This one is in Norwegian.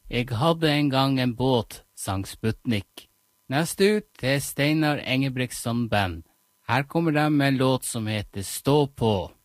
Jeg hadde en gang en båt, sang Sputnik. Neste ut er Steinar Engebrigtson Band. Her kommer de med en låt som heter Stå på.